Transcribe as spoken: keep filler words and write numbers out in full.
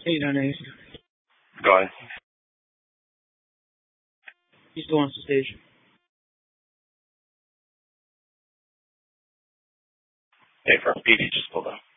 Hey, Nane. Go ahead. He's still on stage. Hey, for P D just pulled up.